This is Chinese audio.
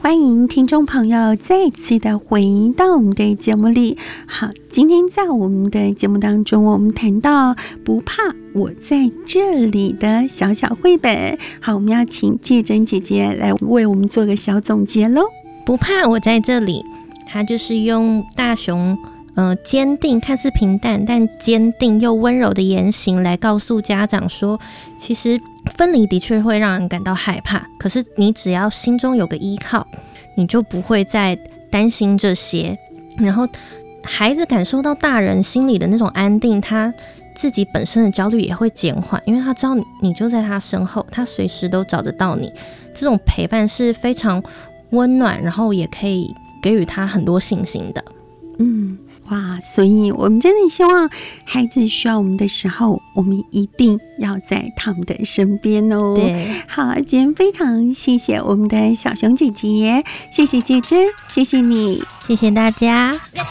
欢迎听众朋友再次的回到我们的节目里。好，今天在我们的节目当中，我们谈到不怕我在这里的小小绘本。好，我们要请纪珍姐姐来为我们做个小总结咯。 不怕我在这里，它就是用大熊坚定，看似平淡但坚定又温柔的言行来告诉家长说，其实分离的确会让人感到害怕，可是你只要心中有个依靠，你就不会再担心这些。然后孩子感受到大人心里的那种安定，他自己本身的焦虑也会减缓，因为他知道你就在他身后，他随时都找得到你。这种陪伴是非常温暖，然后也可以给予他很多信心的。 哇，所以我们真的希望孩子需要我们的时候，我们一定要在他们的身边哦。 对， 好，今天非常谢谢我们的小熊姐姐，谢谢纪珍，谢谢你， 谢谢大家。